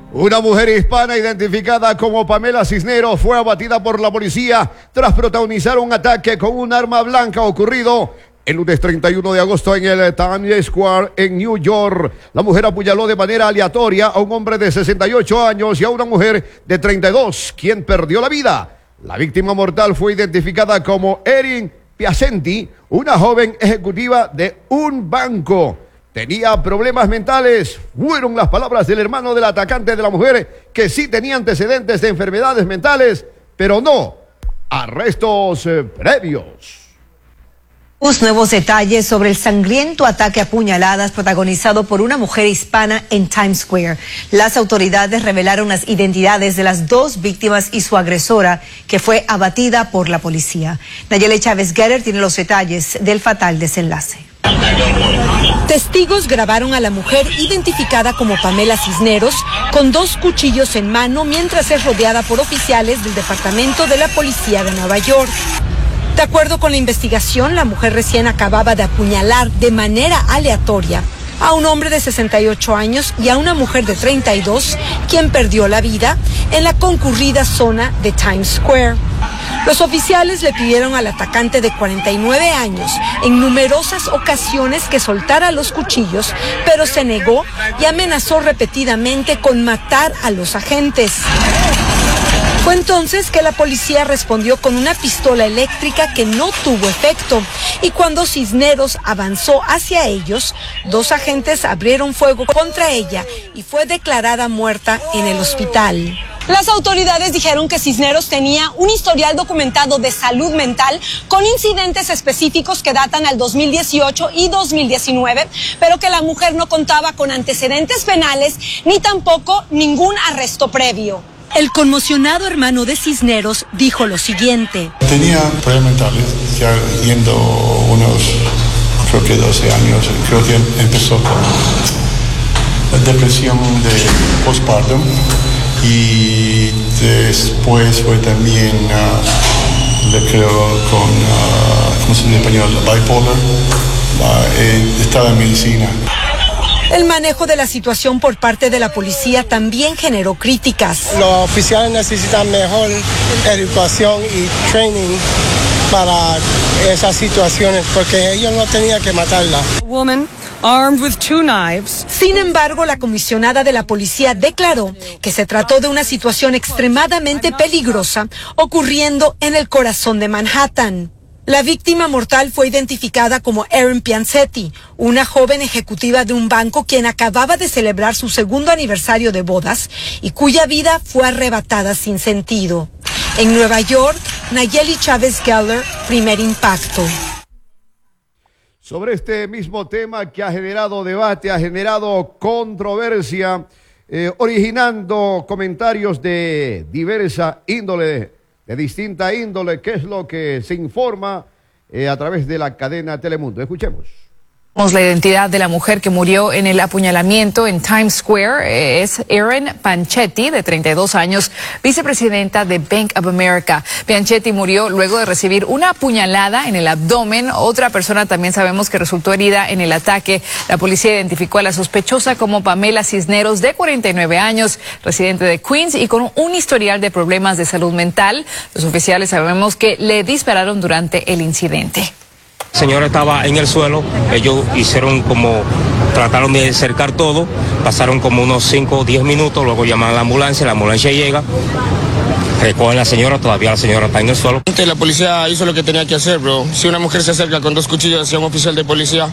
Una mujer hispana identificada como Pamela Cisneros fue abatida por la policía tras protagonizar un ataque con un arma blanca ocurrido el lunes 31 de agosto en el Times Square en New York. La mujer apuñaló de manera aleatoria a un hombre de 68 años y a una mujer de 32, quien perdió la vida. La víctima mortal fue identificada como Erin Piacenti, una joven ejecutiva de un banco. Tenía problemas mentales, fueron las palabras del hermano del atacante de la mujer, que sí tenía antecedentes de enfermedades mentales, pero no arrestos previos. Nuevos detalles sobre el sangriento ataque a puñaladas protagonizado por una mujer hispana en Times Square. Las autoridades revelaron las identidades de las dos víctimas y su agresora, que fue abatida por la policía. Nayeli Chávez Guerrer tiene los detalles del fatal desenlace. Testigos grabaron a la mujer identificada como Pamela Cisneros con dos cuchillos en mano mientras es rodeada por oficiales del Departamento de la Policía de Nueva York. De acuerdo con la investigación, la mujer recién acababa de apuñalar de manera aleatoria a un hombre de 68 años y a una mujer de 32, quien perdió la vida en la concurrida zona de Times Square. Los oficiales le pidieron al atacante de 49 años en numerosas ocasiones que soltara los cuchillos, pero se negó y amenazó repetidamente con matar a los agentes. Fue entonces que la policía respondió con una pistola eléctrica que no tuvo efecto, y cuando Cisneros avanzó hacia ellos, dos agentes abrieron fuego contra ella y fue declarada muerta en el hospital. Las autoridades dijeron que Cisneros tenía un historial documentado de salud mental con incidentes específicos que datan al 2018 y 2019, pero que la mujer no contaba con antecedentes penales ni tampoco ningún arresto previo. El conmocionado hermano de Cisneros dijo lo siguiente. Tenía problemas mentales, ya yendo unos, creo que 12 años, creo que empezó con depresión de postpartum y después fue también, creo, con, ¿cómo se dice en español? Bipolar, estaba en medicina. El manejo de la situación por parte de la policía también generó críticas. Los oficiales necesitan mejor educación y training para esas situaciones, porque ellos no tenían que matarla. Sin embargo, la comisionada de la policía declaró que se trató de una situación extremadamente peligrosa ocurriendo en el corazón de Manhattan. La víctima mortal fue identificada como Erin Piacenti, una joven ejecutiva de un banco quien acababa de celebrar su segundo aniversario de bodas y cuya vida fue arrebatada sin sentido. En Nueva York, Nayeli Chávez Guerrer, Primer Impacto. Sobre este mismo tema que ha generado debate, ha generado controversia, originando comentarios de diversa índole, de distinta índole, que es lo que se informa a través de la cadena Telemundo. Escuchemos. La identidad de la mujer que murió en el apuñalamiento en Times Square es Erin Piacenti, de 32 años, vicepresidenta de Bank of America. Piacenti murió luego de recibir una apuñalada en el abdomen. Otra persona también sabemos que resultó herida en el ataque. La policía identificó a la sospechosa como Pamela Cisneros, de 49 años, residente de Queens y con un historial de problemas de salud mental. Los oficiales sabemos que le dispararon durante el incidente. La señora estaba en el suelo, ellos trataron de cercar todo, pasaron como unos 5 o 10 minutos, luego llamaron a la ambulancia llega, recogen a la señora, todavía la señora está en el suelo. La policía hizo lo que tenía que hacer, bro. Si una mujer se acerca con 2 cuchillos hacia un oficial de policía,